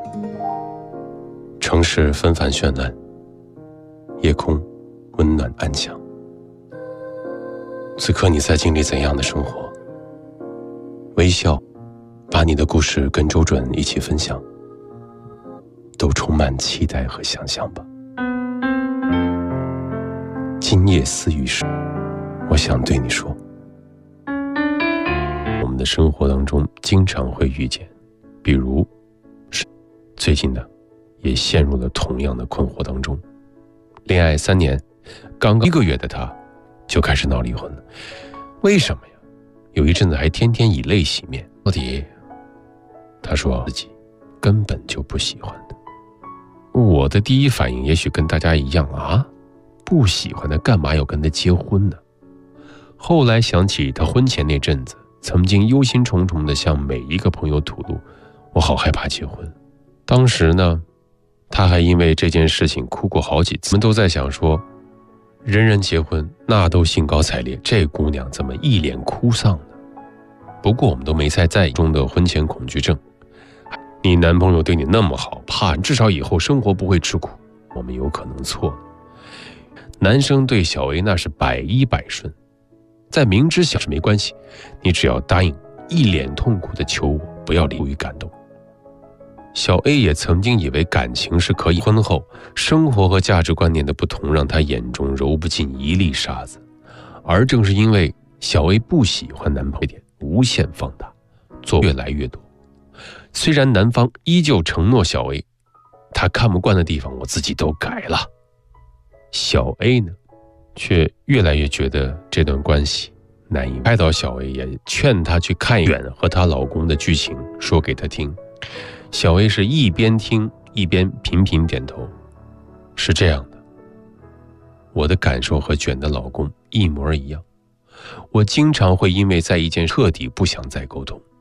城市纷繁绚烂，夜空温暖安详。此刻你在经历怎样的生活？微笑，把你的故事跟周准一起分享，都充满期待和想象吧。今夜思雨时，我想对你说，我们的生活当中经常会遇见，比如最近呢也陷入了同样的困惑当中。恋爱3年，刚1个月的他就开始闹离婚了。为什么呀？有一阵子还天天以泪洗面。到底他说自己根本就不喜欢的。我的第一反应也许跟大家一样啊，不喜欢的干嘛要跟他结婚呢？后来想起他婚前那阵子曾经忧心忡忡地向每一个朋友吐露，我好害怕结婚。当时呢他还因为这件事情哭过好几次。我们都在想说，人人结婚那都兴高采烈，这姑娘怎么一脸哭丧呢？不过我们都没在意中的婚前恐惧症。你男朋友对你那么好，怕至少以后生活不会吃苦。我们有可能错了。男生对小 A 那是100%顺，在明知小事没关系，你只要答应，一脸痛苦的求我不要离，出于感动。小 A 也曾经以为感情是可以，婚后生活和价值观念的不同让他眼中揉不进一粒沙子，而正是因为小 A 不喜欢男朋友，无限放大，做越来越多。虽然男方依旧承诺小 A， 他看不惯的地方我自己都改了，小 A 呢却越来越觉得这段关系难以拍倒。小 A 也劝她去看一眼和她老公的剧情，说给她听。小 A 是一边听一边频频点头。是这样的，我的感受和卷的老公一模一样。我经常会因为在一件彻底不想再沟通，